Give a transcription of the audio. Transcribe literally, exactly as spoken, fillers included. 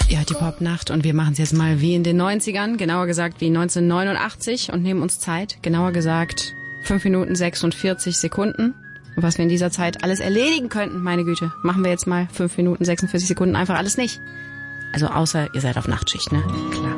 Ja, die Popnacht und wir machen es jetzt mal wie in den neunzigern, genauer gesagt wie neunzehnhundertneunundachtzig und nehmen uns Zeit, genauer gesagt fünf Minuten sechsundvierzig Sekunden. Und was wir in dieser Zeit alles erledigen könnten, meine Güte, machen wir jetzt mal fünf Minuten sechsundvierzig Sekunden einfach alles nicht. Also außer ihr seid auf Nachtschicht, ne? Klar.